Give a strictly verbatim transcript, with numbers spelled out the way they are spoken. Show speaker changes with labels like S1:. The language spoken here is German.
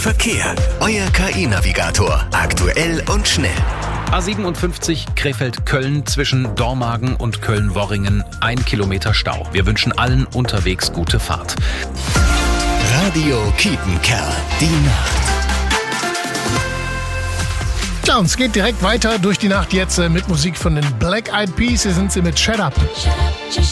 S1: Verkehr. Euer K I-Navigator. Aktuell und schnell.
S2: A siebenundfünfzig Krefeld-Köln zwischen Dormagen und Köln-Worringen. Ein Kilometer Stau. Wir wünschen allen unterwegs gute Fahrt.
S1: Radio Kiepenkerl. Die Nacht.
S3: Ja, und es geht direkt weiter durch die Nacht jetzt mit Musik von den Black Eyed Peas. Hier sind sie mit Shut Up.